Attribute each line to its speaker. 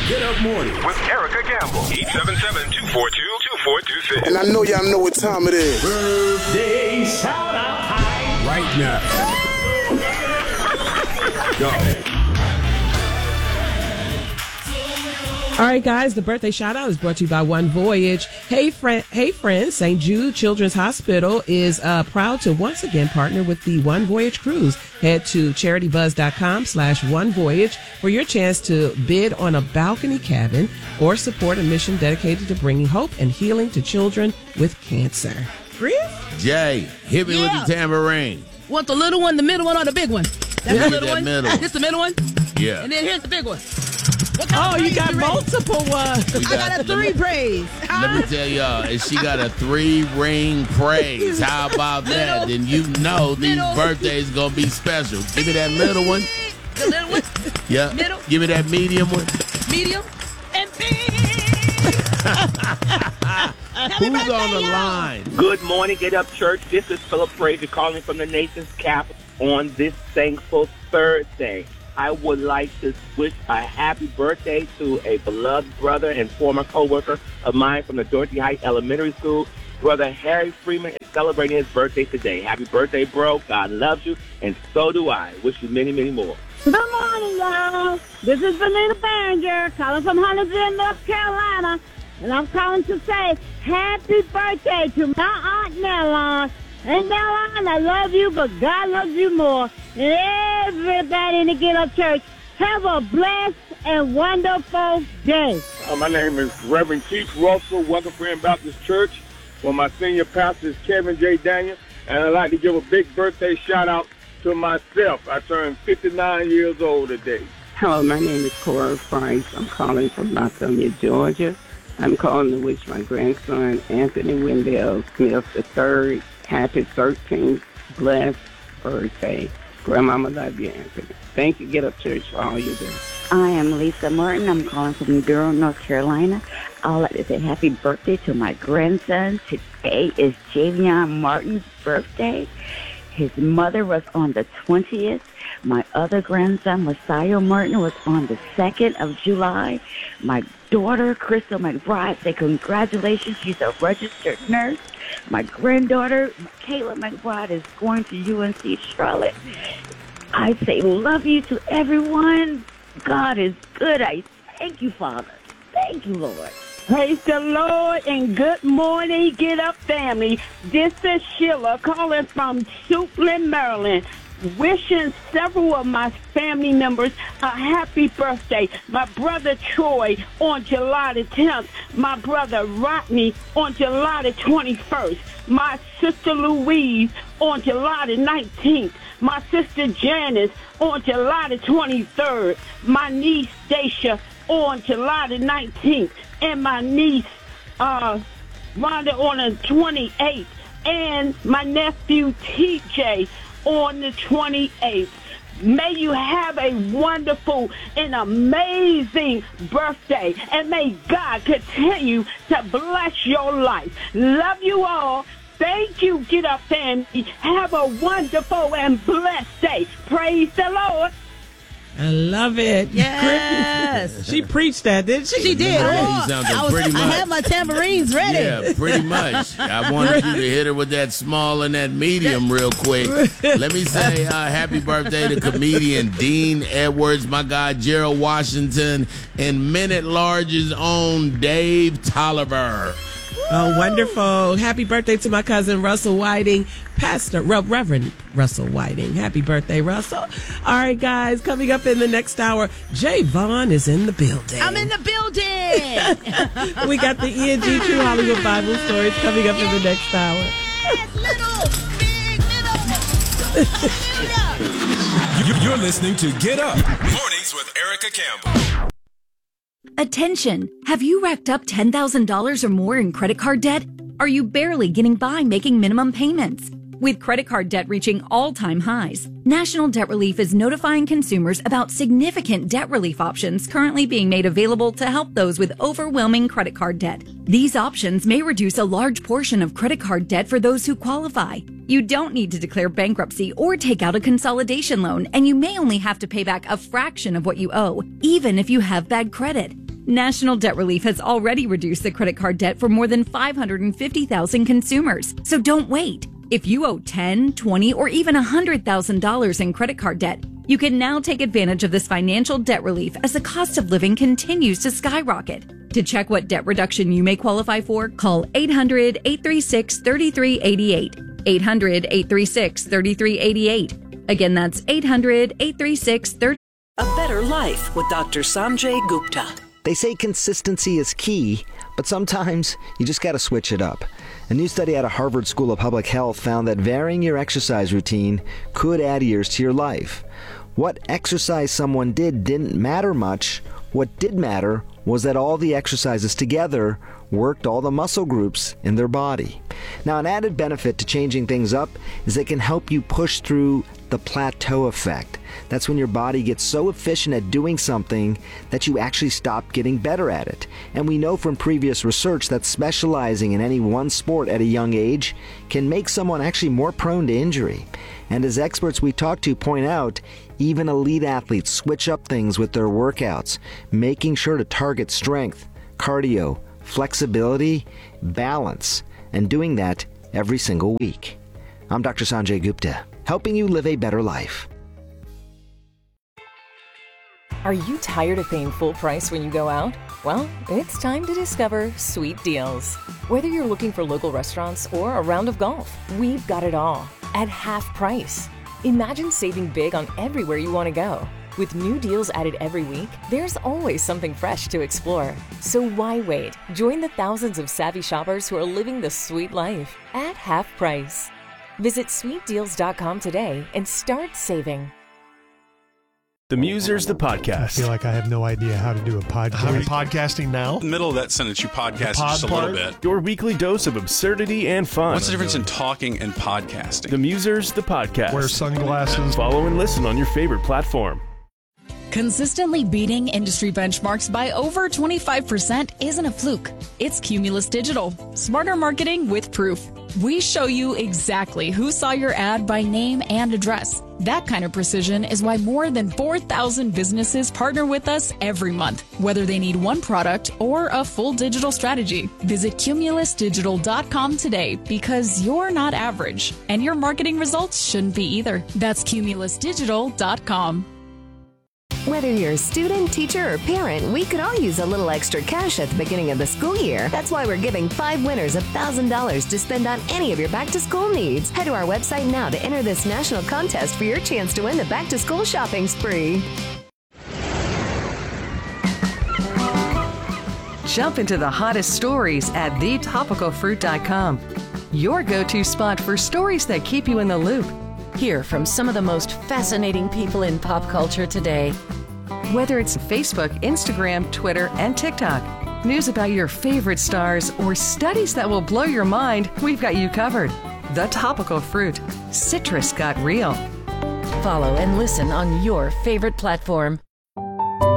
Speaker 1: Get Up Morning
Speaker 2: with Erica Gamble. 877-242-2426.
Speaker 3: And I know y'all know what time it is.
Speaker 1: Birthday shout out time right now. Go.
Speaker 4: All right, guys, the birthday shout-out is brought to you by One Voyage. Hey, friends, St. Jude Children's Hospital is proud to once again partner with the One Voyage Cruise. Head to CharityBuzz.com/OneVoyage for your chance to bid on a balcony cabin or support a mission dedicated to bringing hope and healing to children with cancer. Griff?
Speaker 5: Jay, hit me with the tambourine.
Speaker 6: Want the little one, the middle one, or the big one? That's the little one? This the middle one?
Speaker 5: Yeah.
Speaker 6: And then here's the big one.
Speaker 4: Oh, you got multiple ones.
Speaker 6: I got a 3 praise.
Speaker 5: Let me tell y'all, if she got a 3-ring praise, how about that? Then you know these birthdays gonna be special. Give me that little one.
Speaker 6: The little one?
Speaker 5: Yeah.
Speaker 6: Middle?
Speaker 5: Give me that medium one.
Speaker 6: Medium? And big!
Speaker 5: Who's on the line?
Speaker 7: Good morning, Get Up Church. This is Philip Frazier calling from the nation's capital on this thankful Thursday. I would like to wish a happy birthday to a beloved brother and former co-worker of mine from the Dorothy Heights Elementary School. Brother Harry Freeman is celebrating his birthday today. Happy birthday, bro. God loves you, and so do I. Wish you many, many more.
Speaker 8: Good morning, y'all. This is Vanita Barringer calling from Huntersville, North Carolina. And I'm calling to say happy birthday to my Aunt Nelline. And Nelline, I love you, but God loves you more. And everybody in the Get Up Church, have a blessed and wonderful day.
Speaker 9: My name is Reverend Keith Russell, Welcome Friend Baptist Church. Well, my senior pastor is Kevin J. Daniel. And I'd like to give a big birthday shout-out to myself. I turned 59 years old today.
Speaker 10: Hello, my name is Cora Price. I'm calling from Lafayette, Georgia. I'm calling to wish my grandson, Anthony Wendell Smith III, happy 13th blessed birthday. Grandmama love you, Anthony. Thank you, Get Up Church, for all you do.
Speaker 11: I am Lisa Martin. I'm calling from Durham, North Carolina. I'd like to say happy birthday to my grandson. Today is Javion Martin's birthday. His mother was on the 20th. My other grandson, Messiah Martin, was on the 2nd of July. My daughter, Crystal McBride, say congratulations. She's a registered nurse. My granddaughter, Kayla McBride, is going to UNC Charlotte. I say love you to everyone. God is good. I thank you, Father. Thank you, Lord.
Speaker 8: Praise the Lord and good morning, Get Up family. This is Sheila calling from Suitland, Maryland, wishing several of my family members a happy birthday. My brother Troy on July the 10th, my brother Rodney on July the 21st, my sister Louise on July the 19th, my sister Janice on July the 23rd, my niece Dacia on July the 19th, and my niece Rhonda on the 28th, and my nephew TJ on the 28th. May you have a wonderful and amazing birthday, and may God continue to bless your life. Love you all. Thank you, Get Up family. Have a wonderful and blessed day. Praise the Lord.
Speaker 4: I love it.
Speaker 6: Yes.
Speaker 4: She preached that, didn't she?
Speaker 6: She did.
Speaker 5: He sounded pretty much.
Speaker 6: I had my tambourines ready.
Speaker 5: Yeah, pretty much. I wanted you to hit her with that small and that medium real quick. Let me say happy birthday to comedian Dean Edwards, my guy Gerald Washington, and Men at Large's own Dave Tolliver.
Speaker 4: Oh, wonderful. Happy birthday to my cousin Russell Whiting, Reverend Russell Whiting. Happy birthday, Russell. All right, guys, coming up in the next hour, Jay Vaughn is in the building.
Speaker 6: I'm in the building.
Speaker 4: We got the E&G True Hollywood Bible Stories coming up in the next hour.
Speaker 6: Little, big, little.
Speaker 1: You're listening to Get Up Mornings with Erica Campbell.
Speaker 12: Attention! Have you racked up $10,000 or more in credit card debt? Are you barely getting by making minimum payments? With credit card debt reaching all-time highs, National Debt Relief is notifying consumers about significant debt relief options currently being made available to help those with overwhelming credit card debt. These options may reduce a large portion of credit card debt for those who qualify. You don't need to declare bankruptcy or take out a consolidation loan, and you may only have to pay back a fraction of what you owe, even if you have bad credit. National Debt Relief has already reduced the credit card debt for more than 550,000 consumers. So don't wait. If you owe $10,000, $20,000, or even $100,000 in credit card debt, you can now take advantage of this financial debt relief as the cost of living continues to skyrocket. To check what debt reduction you may qualify for, call 800-836-3388. 800-836-3388. Again, that's 800-836-3388.
Speaker 2: A Better Life with Dr. Sanjay Gupta.
Speaker 13: They say consistency is key, but sometimes you just got to switch it up. A new study out of Harvard School of Public Health found that varying your exercise routine could add years to your life. What exercise someone did didn't matter much. What did matter was that all the exercises together worked all the muscle groups in their body. Now, an added benefit to changing things up is it can help you push through the plateau effect. That's when your body gets so efficient at doing something that you actually stop getting better at it. And we know from previous research that specializing in any one sport at a young age can make someone actually more prone to injury. And as experts we talk to point out, even elite athletes switch up things with their workouts, making sure to target strength, cardio, flexibility, balance, and doing that every single week. I'm Dr. Sanjay Gupta, helping you live a better life.
Speaker 14: Are you tired of paying full price when you go out? Well, it's time to discover Sweet Deals. Whether you're looking for local restaurants or a round of golf, we've got it all at half price. Imagine saving big on everywhere you want to go. With new deals added every week, there's always something fresh to explore. So why wait? Join the thousands of savvy shoppers who are living the sweet life at half price. Visit sweetdeals.com today and start saving.
Speaker 15: The Musers, the podcast.
Speaker 16: I feel like I have no idea how to do a podcast.
Speaker 17: How are you podcasting now?
Speaker 18: In the middle of that sentence, you podcast just a little bit.
Speaker 15: Your weekly dose of absurdity and fun.
Speaker 18: What's the difference in talking and podcasting?
Speaker 15: The Musers, the podcast.
Speaker 16: Wear sunglasses.
Speaker 15: Follow and listen on your favorite platform.
Speaker 19: Consistently beating industry benchmarks by over 25% isn't a fluke. It's Cumulus Digital. Smarter marketing with proof. We show you exactly who saw your ad by name and address. That kind of precision is why more than 4,000 businesses partner with us every month, whether they need one product or a full digital strategy. Visit cumulusdigital.com today because you're not average, and your marketing results shouldn't be either. That's cumulusdigital.com.
Speaker 20: Whether you're a student, teacher, or parent, we could all use a little extra cash at the beginning of the school year. That's why we're giving 5 winners $1,000 to spend on any of your back-to-school needs. Head to our website now to enter this national contest for your chance to win the back-to-school shopping spree.
Speaker 21: Jump into the hottest stories at thetopicalfruit.com. Your go-to spot for stories that keep you in the loop. Hear from some of the most fascinating people in pop culture today. Whether it's Facebook, Instagram, Twitter, and TikTok, news about your favorite stars, or studies that will blow your mind, we've got you covered. The Topical Fruit. Citrus got real.
Speaker 2: Follow and listen on your favorite platform.